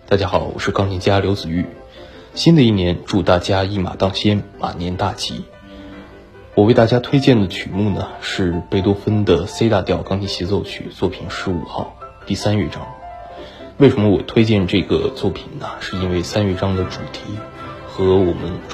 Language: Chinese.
大家好，我是钢琴家刘子玉。新的一年，祝大家一马当先，马年大吉。我为大家推荐的曲目呢，是贝多芬的 C 大调钢琴协奏曲作品15号第3乐章。为什么我推荐这个作品呢？是因为3乐章的主题和我们